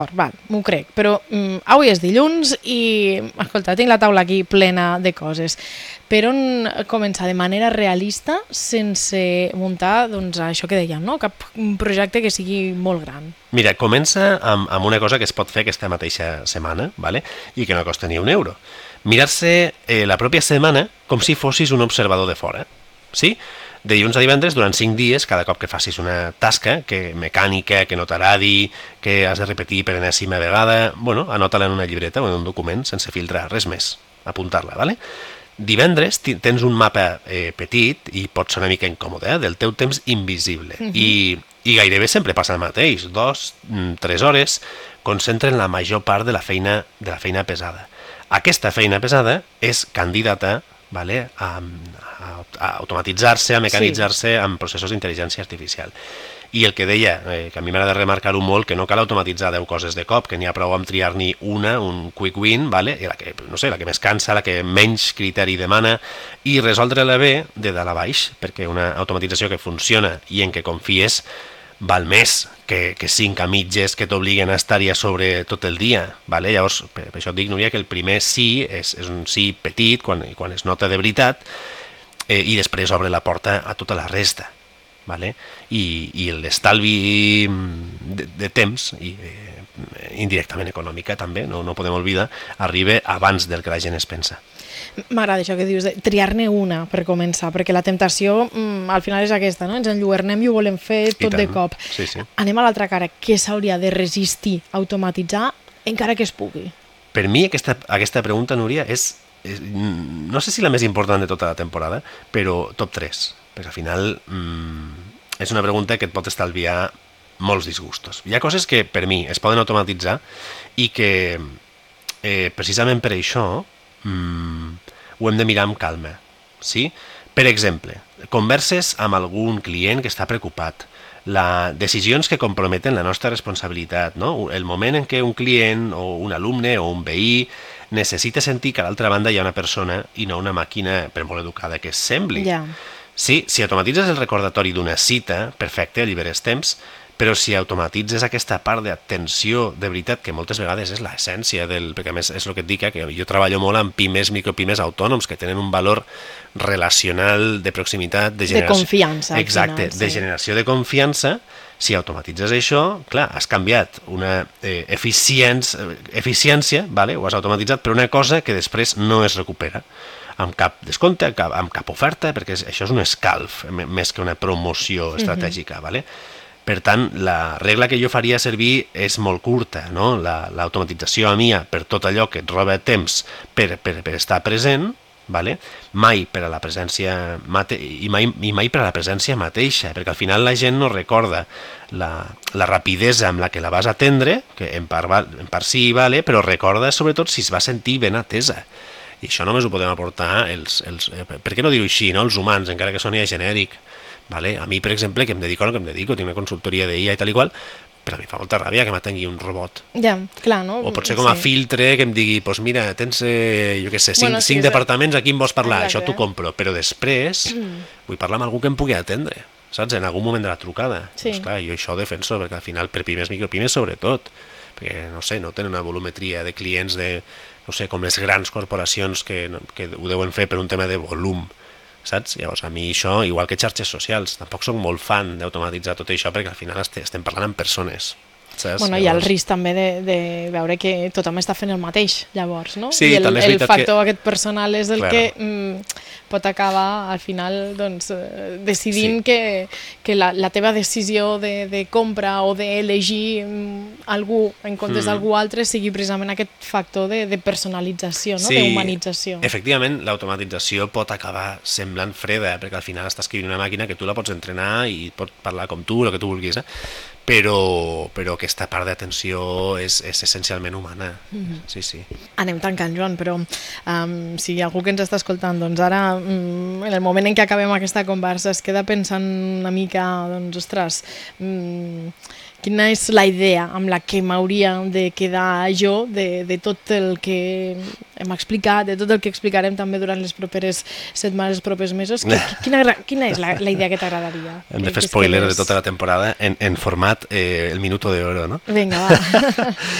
Val, m'ho crec, però avui és dilluns i, escolta, tinc la taula aquí plena de coses. Per on començar de manera realista sense muntar, doncs, això que dèiem, no? Cap projecte que sigui molt gran? Mira, comença amb una cosa que es pot fer aquesta mateixa setmana, ¿vale? I que no costa ni €1. Mirar-se la pròpia setmana com si fossis un observador de fora, sí? De dilluns a divendres, durant 5 dies, cada cop que facis una tasca mecànica, que no t'agradi, que has de repetir per enèsima vegada, bueno, anota-la en una llibreta o en un document sense filtrar, res més, apuntar-la, ¿vale? Divendres tens un mapa petit i pot ser una mica incòmode, del teu temps invisible. I gairebé sempre passa el mateix, 2-3 hores concentren la major part de la feina pesada. Aquesta feina pesada és candidata, ¿vale?, a automatitzar-se, a mecanitzar-se amb processos d'intel·ligència artificial. I el que deia, que a mi m'agrada remarcar-ho molt, que no cal automatitzar 10 coses de cop, que n'hi ha prou amb triar-n'hi una, un quick win, ¿vale?, i la que més cansa, la que menys criteri demana, i resoldre-la bé de dalt a baix, perquè una automatització que funciona i en què confies val més que 5 a mitges que t'obliguen a estar-hi a sobre tot el dia, ¿vale? Llavors, per això et dic, Núria, que el primer sí és un sí petit, quan es nota de veritat, i després obre la porta a tota la resta, ¿vale? I l'estalvi de temps, i indirectament econòmica també, no podem oblidar, arriba abans del que la gent es pensa. M'agrada això que dius, de triar-ne una per començar, perquè la temptació al final és aquesta, no? Ens enlluernem i ho volem fer tot de cop. Sí, sí. Anem a l'altra cara, què s'hauria de resistir a automatitzar encara que es pugui? Per mi aquesta pregunta, Núria, és no sé si la més important de tota la temporada, però top 3, perquè al final és una pregunta que et pot estalviar molts disgustos. Hi ha coses que per mi es poden automatitzar i que precisament per això ho hem de mirar amb calma, sí? Per exemple, converses amb algun client que està preocupat, decisions que comprometen la nostra responsabilitat, no? El moment en què un client o un alumne o un veí necessita sentir que a l'altra banda hi ha una persona i no una màquina, per molt educada que es sembli. Ja. Sí, si automatitzes el recordatori d'una cita, perfecte, alliberes temps, però si automatitzes aquesta part d'atenció de veritat, que moltes vegades és l'essència perquè a més és el que et dic, que jo treballo molt amb pimes, micropimes autònoms que tenen un valor relacional, de proximitat, de generació. De confiança. Exacte, final, sí. De generació de confiança. Si automatitzes això, clar, has canviat una eficiència, vale? Ho has automatitzat, però una cosa que després no es recupera amb cap descompte, amb cap oferta, perquè això és un escalf més que una promoció estratègica, vale? Per tant, la regla que jo faria servir és molt curta, no? L'automatització a mia per tot allò que et roba temps per estar present, vale? Mai per a la presència mai per a la presència mateixa, perquè al final la gent no recorda la rapidesa amb la que la vas atendre, que en part sí, vale? Però recorda sobretot si es va sentir ben atesa. I això només ho podem aportar per què no dir-ho així, no? Els humans, encara que soni a genèric. Vale? A mi, per exemple, que em dedico a lo que em dedico, tinc una consultoria d'IA i tal i qual, però a mi fa molta ràbia que m'atengui un robot. Ja, clar, no? O potser com a filtre que em digui, doncs mira, tens, jo què sé, 5 departaments, aquí em vols parlar, això t'ho compro, però després vull parlar amb algú que em pugui atendre, saps? En algun moment de la trucada. Sí. Doncs clar, jo això ho defenso, perquè al final per pimes, micropimes sobretot, perquè, no sé, no tenen una volumetria de clients no sé, com les grans corporacions que ho deuen fer per un tema de volum, saps? Llavors a mi això, igual que xarxes socials, tampoc soc molt fan d'automatitzar tot això perquè al final estem parlant amb persones, saps? Bueno, hi ha el risc també de veure que tothom està fent el mateix, llavors, no? Sí, i també és veritat factor aquest personal és el Clar. que pot acabar al final doncs, decidint que la teva decisió de compra o d'elegir algú en comptes d'algú altre sigui precisament aquest factor de personalització, no? D'humanització. Efectivament, l'automatització pot acabar semblant freda, perquè al final estàs escrivint una màquina que tu la pots entrenar i pot parlar com tu, el que tu vulguis, però aquesta part d'atenció és essencialment humana. Sí, sí. Anem tancant, Joan, però si hi ha algú que ens està escoltant, doncs ara, en el moment en què acabem aquesta conversa, es queda pensant una mica, doncs, ostres, quina és la idea amb la que m'hauria de quedar jo de tot el que hem explicat, de tot el que explicarem també durant les properes setmanes, els propers mesos, quina és la idea que t'agradaria? Hem de fer spoiler de tota la temporada en format el minuto de oro, no? Vinga, va.